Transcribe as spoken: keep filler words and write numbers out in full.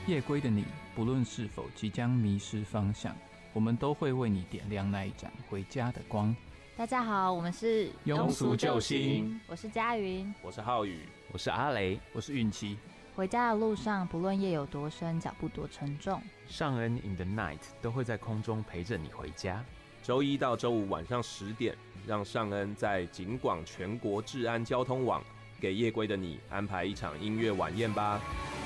夜归的你，不论是否即将迷失方向，我们都会为你点亮那一盏回家的光。 大家好，我们是庸俗救星， 我是嘉云， 我是浩宇， 我是阿雷， 我是允琪。 回家的路上，不论夜有多深，脚步多沉重， 尚恩 in the night 都会在空中陪着你回家。 周一到周五晚上十点，让尚恩在警广全国治安交通网给夜归的你安排一场音乐晚宴吧。